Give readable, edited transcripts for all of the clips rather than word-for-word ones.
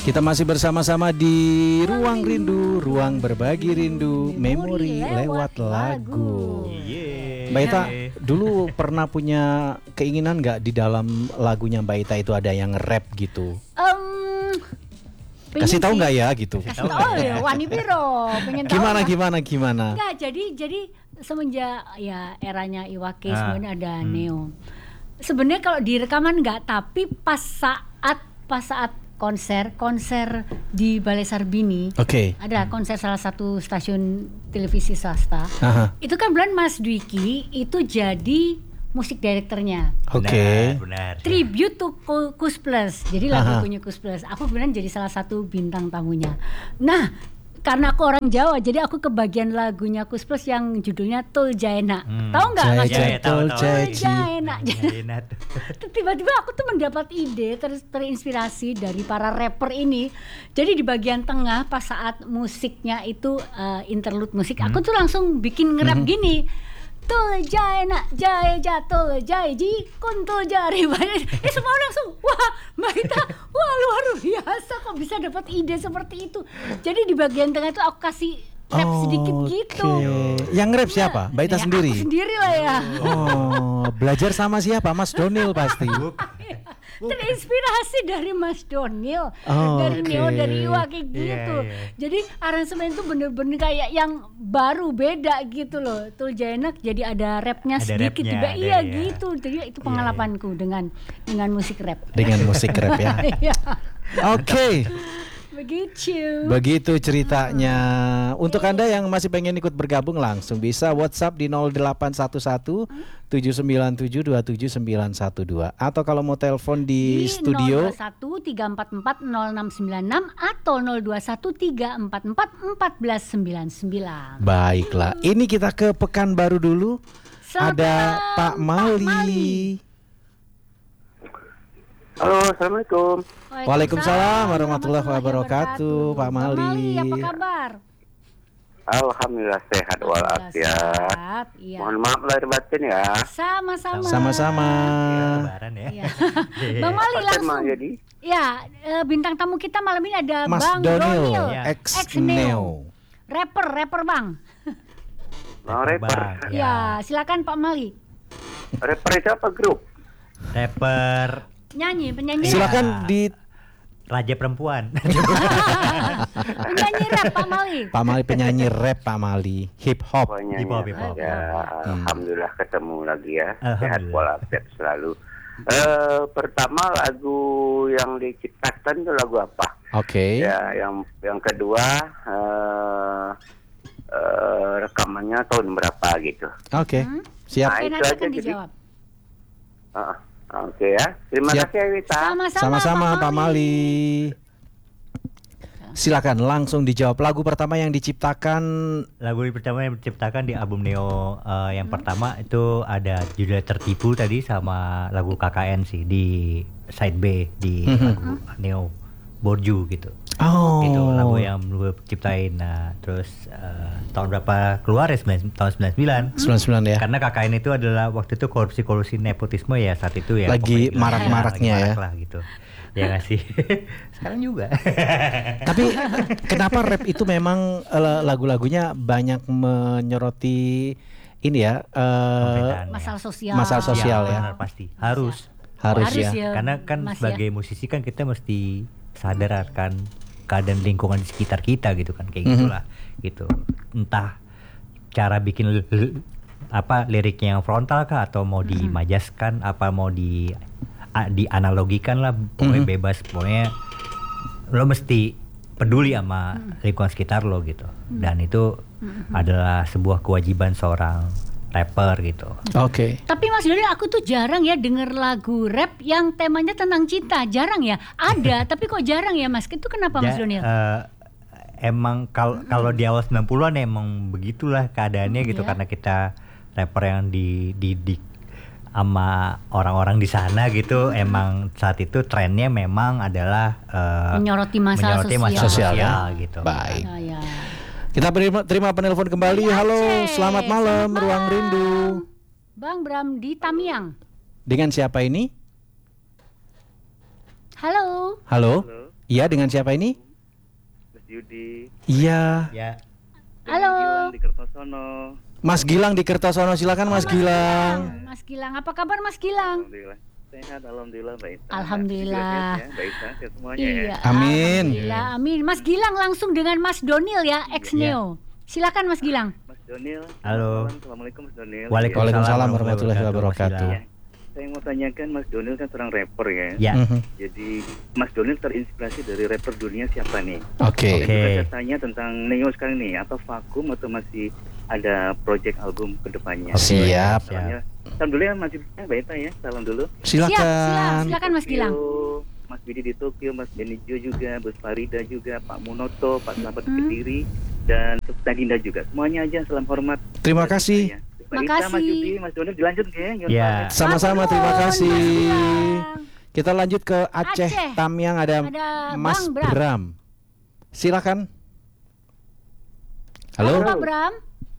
Kita masih bersama-sama di Ruang Rindu, Ruang Berbagi Rindu, Memori lewat lagu. Mbak Ita, dulu pernah punya keinginan nggak di dalam lagunya Mbak Ita itu ada yang rap gitu? Kasih tahu nggak ya gitu? Kasih tahu ya, Wani Piro. Gimana? Enggak, jadi semenjak ya eranya Iwake sebenarnya ada Neo. Sebenarnya kalau di rekaman enggak, tapi pas saat konser di Balai Sarbini. Ada konser salah satu stasiun televisi swasta. Itu kan bulan Mas Dwiki itu jadi musik direkturnya. Benar. Tribute to Kus Plus. Jadi lagunya Kus Plus. Aku beneran jadi salah satu bintang tamunya. Nah, karena aku orang Jawa, jadi aku kebagian lagunya Kus Plus yang judulnya Tul Jaena. Tahu nggak Mas? Tul Jaena. Tiba-tiba aku tuh mendapat ide, terinspirasi dari para rapper ini. Jadi di bagian tengah pas saat musiknya itu interlude musik, aku tuh langsung bikin nge-rap gini. Tul Jaena, Jai Jatul Jai Ji Kuntul Jari. Semua langsung wah Mbak Ita, wah luar biasa kok bisa dapat ide seperti itu. Jadi di bagian tengah itu aku kasih rap sedikit gitu. Yang rap siapa? Mbak Ita sendiri? Aku sendiri lah ya. Belajar sama siapa? Mas Donil pasti. Terinspirasi dari Mas Donil, dari Neo, dari Iwa kayak gitu. Jadi aransemen itu bener-bener kayak yang baru, beda gitu loh. Tul Jaena jadi ada rapnya sedikit juga, gitu. Jadi itu pengalamanku dengan musik rap. Dengan musik rap ya. Oke. Begitu ceritanya. Untuk Anda yang masih pengen ikut bergabung, langsung bisa WhatsApp di 0811 797 27912, atau kalau mau telepon di studio 021 344 0696 atau 021 344 1499. Baiklah, ini kita ke Pekanbaru dulu. Ada Pak Mali. Halo, assalamualaikum. Waalaikumsalam warahmatullahi wabarakatuh. Pak Mali, apa kabar? Alhamdulillah sehat walafiat. Mohon maaf lahir batin ya. Sama-sama. Lebaran ya. Bang Mali langsung. Jadi? Ya, bintang tamu kita malam ini ada Mas Bang Donil, ex Neo. Rapper Bang. Bang rapper. Ya, silakan Pak Mali. Rapper itu apa grup? Rapper. Penyanyi. Silakan di Raja perempuan. Penyanyi rap Pak Mali. Pak Mali penyanyi rap, Pak Mali hip hop. Ya, alhamdulillah ketemu lagi ya. Sehat walafiat selalu. Pertama lagu yang diciptakan itu lagu apa? Ya, yang kedua rekamannya tahun berapa gitu. Siap. Nah, itu aja dijawab. Oke ya, terima kasih Wita. Sama-sama Pak Mali. Silakan langsung dijawab. Lagu pertama yang diciptakan di album Neo yang pertama itu ada judul Tertipu tadi, sama lagu KKN sih di side B di lagu Neo Borju gitu. Gitu lagu yang gue ciptain. Nah, terus tahun berapa keluar ya? Tahun 99 ya. Karena KKN itu adalah waktu itu korupsi nepotisme ya saat itu ya. Lagi marak-maraknya ya. Lah gitu. Ya nggak sih? Sekarang juga. Tapi kenapa rap itu memang lagu-lagunya banyak menyoroti ini ya, masalah sosial ya. Benar, pasti. Harus ya. Karena kan sebagai musisi kan kita mesti sadar akan keadaan lingkungan di sekitar kita gitu kan, kayak gitulah gitu. Entah cara bikin liriknya yang frontal kah, atau mau dimajaskan, apa mau dianalogikan lah, pokoknya bebas. Pokoknya lo mesti peduli sama lingkungan sekitar lo gitu. Dan itu adalah sebuah kewajiban seorang rapper gitu. Tapi Mas Doni, aku tuh jarang ya denger lagu rap yang temanya tentang cinta. Jarang ya. Ada, tapi kok jarang ya Mas? Itu kenapa Mas Doni? Emang kalau di awal 90-an emang begitulah keadaannya gitu. Karena kita rapper yang dididik sama orang-orang di sana gitu. Emang saat itu trennya memang adalah menyoroti masalah sosial gitu. Baik. Kita terima penelpon kembali. Halo, selamat malam Ruang Rindu. Bang Bram di Tamiang. Dengan siapa ini? Halo. Iya, dengan siapa ini? Mas Yudi. Iya. Ya. Halo. Gilang di Kertosono. Mas Gilang di Kertosono, silakan Mas Gilang. Mas Gilang, apa kabar Mas Gilang? Alhamdulillah. Sehat, alhamdulillah Mbak Isa. Alhamdulillah. Mbak Isa, sehat semuanya Iya, ya. Amin. Alhamdulillah, amin. Mas Gilang langsung dengan Mas Donil ya, ex Neo. Silakan Mas Gilang. Mas Donil. Halo. Assalamualaikum Mas Donil. Waalaikumsalam warahmatullahi wabarakatuh. Ya. Saya mau tanyakan, Mas Donil kan seorang rapper ya. Ya. Jadi Mas Donil terinspirasi dari rapper dunia siapa nih? Oke. Saya tanya tentang Neo sekarang nih, atau vakum atau masih ada project album kedepannya? Siap. Soalnya, salam dulu ya Mas Baita ya, salam dulu. Silakan. Silakan Mas Gilang. Mas Bidi di Tokyo, Mas Benijo juga, Bos Farida juga, Pak Munoto, Pak Selamat Kediri, dan Dinda juga. Semuanya aja salam hormat. Terima kasih. Mbak Ita, Mas Yudi, Mas Donil dilanjut ya. Ya. Sama-sama, terima kasih. Gilang. Kita lanjut ke Aceh. Aceh. Tamiang ada Mas Bang Bram. Bram. Silakan. Halo. Pak Bram.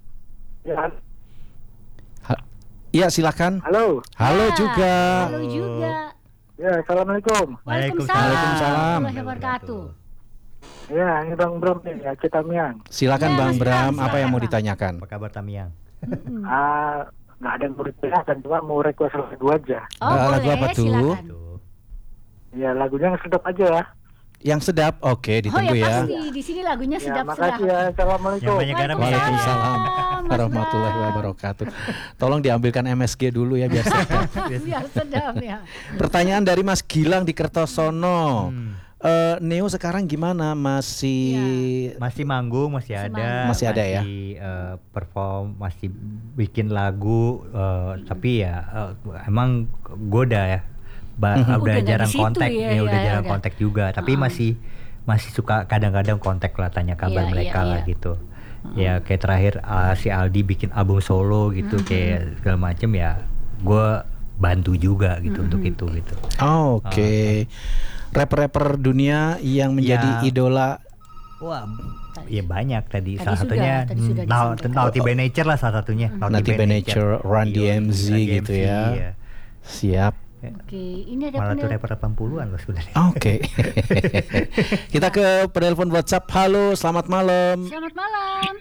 Iya, silakan. Halo. Halo Ya, juga. Halo juga. Ya, assalamualaikum. Waalaikumsalam. Waalaikumsalam. Warahmatullahi wabarakatuh. Ya, ini Bang Bram nih, Aceh Tamiang. Silakan Ya, Bang Mas Bram, Bram, apa yang mau silakan, ditanyakan? Apa kabar Tamiang? Nggak ada yang mau ditanyakan, cuma mau request lagu aja. Oh, Lagu boleh, apa tuh? silakan. Ya, lagunya yang sedap aja ya. Yang sedap, oke, Oh ditunggu ya ya. pasti, di sini lagunya Ya, sedap-sedap. makasih ya. Assalamualaikum. Yang banyak garam ya. Waalaikumsalam Mas warahmatullahi Bram. wabarakatuh. Tolong diambilkan MSG dulu ya biar sedap. Biar sedap ya. Pertanyaan dari Mas Gilang di Kertosono. Neo sekarang gimana? Masih Masih manggung, masih ada. Masih ada ya? Perform, masih bikin lagu, tapi ya emang gue udah ya. Udah Udah nggak jarang di situ kontak, ya, udah ya, jarang udah. kontak juga. Tapi masih suka kadang-kadang kontak lah, tanya kabar Iya, mereka iya, lah iya. gitu. Ya kayak terakhir si Aldi bikin album solo gitu, kayak segala macem ya. Gue bantu juga gitu untuk itu gitu. Oke. Rapper-rapper dunia yang menjadi Ya. idola. Wah, ya banyak tadi. Tadi Salah sudah, satunya tadi sudah disampaikan. Naughty by Nature lah salah satunya. Naughty by Nature, Run DMC gitu ya. Iya. Siap. Oke, ini ada Malah tuh penel- rapper 80-an loh sebenarnya. Oke. Kita ke penelpon WhatsApp. Halo, selamat malam. Selamat malam.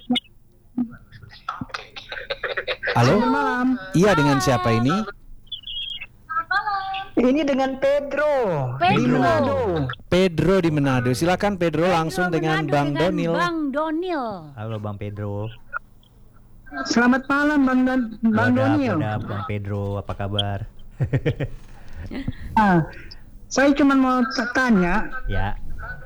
Halo. Iya, dengan siapa ini? Ini dengan Pedro. Pedro. Pedro di Manado. Silakan Pedro langsung dengan Manado, Bang dengan Donil. Bang Donil. Halo Bang Pedro. Selamat malam Bang Donil. Bang Pedro, apa kabar? Saya cuma mau tanya. Ya.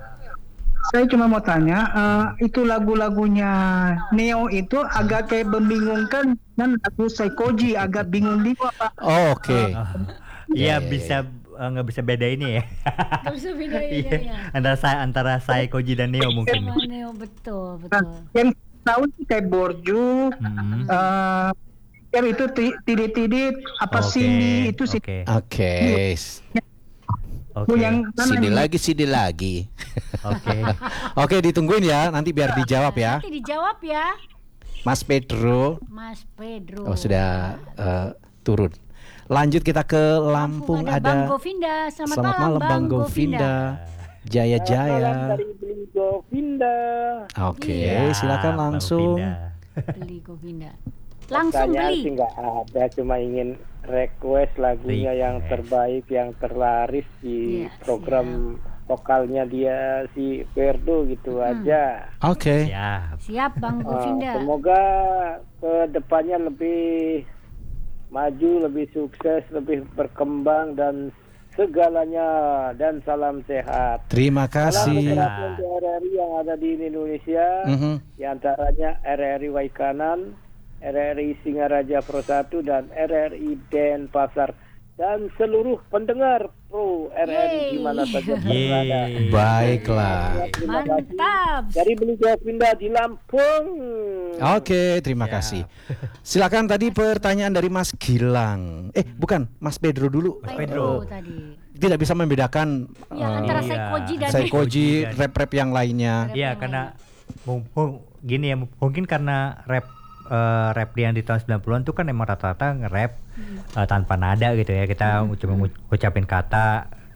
Itu lagu-lagunya Neo itu agak kayak membingungkan, dan lagu Saikoji agak bingung juga Pak. Oh, oke. Iya bisa nggak bisa beda ini ya. Gak bisa bedain Iya. ya. Antara saya Koji dan Neo mungkin. Sama Neo, betul, Nah, betul. yang tahu sih kayak Borju, yang itu tidit-tidit apa Oke, sini itu sih. Oke. Oke. Oke. Yang Sini lagi. Oke. Oke, ditungguin ya. Nanti biar dijawab ya. Nanti dijawab ya, Mas Pedro. Mas Pedro. Oh, sudah turun. Lanjut kita ke Lampung, ada Bang Govinda. Selamat malam Bang Govinda. Jaya Jaya. Beli Govinda. Oke, Iya, silakan Bang langsung. Pindah. Beli Govinda. Langsung Pertanyaan beli. sih nggak ada, cuma ingin request lagunya yang terbaik, yang terlaris di Iya, program vokalnya dia si Ferdo gitu aja. Oke. Siap. Siap Bang Govinda. Semoga ke depannya lebih maju, lebih sukses, lebih berkembang dan segalanya, dan salam sehat. Terima Salam kasih. untuk RRI yang ada di Indonesia, di antaranya RRI Waikanan, RRI Singaraja Pro 1 dan RRI Denpasar, dan seluruh pendengar Pro RRI di mana saja berada. Baiklah. Terima kasih. Mantap. Dari Beli Govinda di Lampung. Oke, terima kasih. Silakan tadi pertanyaan dari Mas Gilang. Bukan, Mas Pedro dulu. Mas Pedro. Tadi. Tidak bisa membedakan Ya, antara Iya. Saikoji dan Saikoji, rap-rap yang lainnya. Iya, karena gini ya, mungkin karena rap yang di tahun 90-an tuh kan emang rata-rata nge-rap tanpa nada gitu ya. Kita cuma ngucapin kata,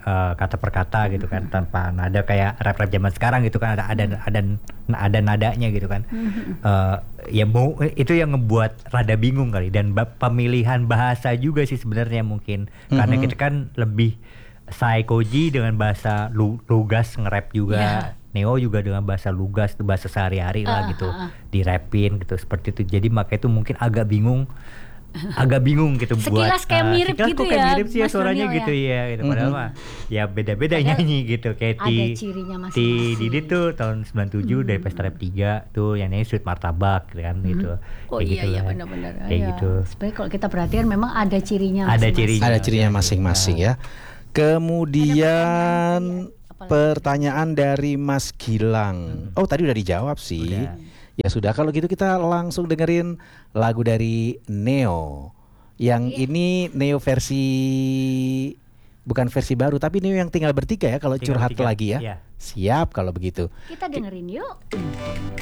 kata per kata gitu kan, tanpa nada kayak rap zaman sekarang gitu kan, ada nadanya gitu kan. Ya mau itu yang ngebuat rada bingung kali, dan pemilihan bahasa juga sih sebenarnya mungkin karena kita kan lebih Koji dengan bahasa lugas nge-rap juga. Neo juga dengan bahasa lugas, itu bahasa sehari-hari lah gitu, dirapin gitu seperti itu. Jadi makanya itu mungkin agak bingung gitu. Sekilas buat kayak mirip sekilas gitu kok kayak ya, mirip sih ya Mas suaranya Nonio gitu ya gitu. Padahal mah ya beda-beda nyanyi gitu, kayak ada cirinya masing-masing. Didi tuh tahun 97 dari Pesta Rap 3 tuh yang nyanyi Sweet Martabak kan gitu. Oh kayak iya lah. benar-benar. Kayak gitu. Sebenarnya kalau kita perhatikan memang ada cirinya Ada masing-masing. Ada cirinya masing-masing ya. Kemudian pertanyaan dari Mas Gilang. Oh, tadi udah dijawab sih. Udah. Ya sudah, kalau gitu kita langsung dengerin lagu dari Neo. Yang ini Neo versi, bukan versi baru, tapi Neo yang tinggal bertiga ya kalau curhat lagi ya. Iya. Siap kalau begitu. Kita dengerin yuk.